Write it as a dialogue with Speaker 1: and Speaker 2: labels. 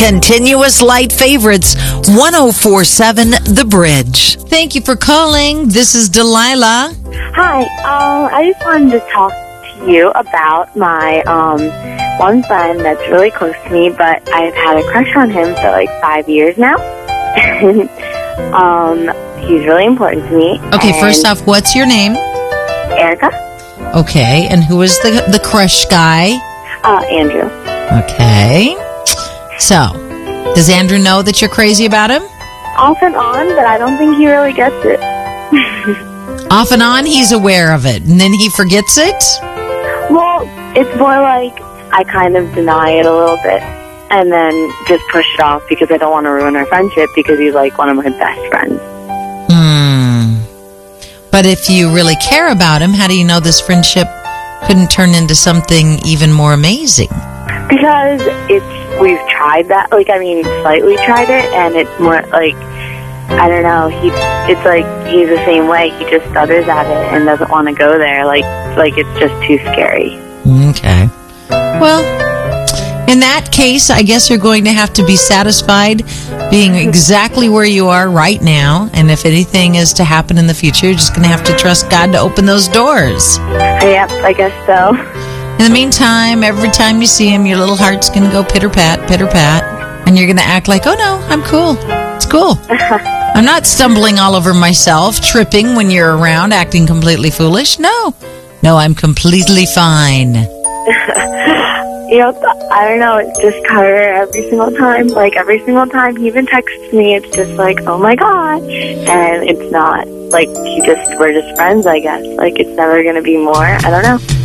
Speaker 1: Continuous light favorites, 104.7 The Bridge. Thank you for calling. This is Delilah.
Speaker 2: Hi, I just wanted to talk to you about my one friend that's really close to me, but I've had a crush on him for like 5 years now. He's really important to me.
Speaker 1: Okay, first off, what's your name?
Speaker 2: Erica.
Speaker 1: Okay, and who is the crush guy?
Speaker 2: Andrew.
Speaker 1: Okay. So, does Andrew know that you're crazy about him?
Speaker 2: Off and on, but I don't think he really gets it.
Speaker 1: Off and on, he's aware of it, and then he forgets it?
Speaker 2: Well, it's more like I kind of deny it a little bit and then just push it off because I don't want to ruin our friendship because he's like one of my best friends.
Speaker 1: But if you really care about him, how do you know this friendship couldn't turn into something even more amazing?
Speaker 2: Because we've tried that, slightly tried it, and it's more like, I don't know, it's like he's the same way, he just stutters at it and doesn't want to go there, like it's just too scary.
Speaker 1: Okay. Well, in that case, I guess you're going to have to be satisfied being exactly where you are right now, and if anything is to happen in the future, you're just going to have to trust God to open those doors.
Speaker 2: Yep, I guess so.
Speaker 1: In the meantime, every time you see him, your little heart's going to go pitter-pat, pitter-pat, and you're going to act like, oh no, I'm cool. It's cool. I'm not stumbling all over myself, tripping when you're around, acting completely foolish. No, I'm completely fine.
Speaker 2: I don't know, it's just Carter every single time. Like, every single time he even texts me, it's just like, oh my God. And it's not. Like, we're just friends, I guess. Like, it's never going to be more. I don't know.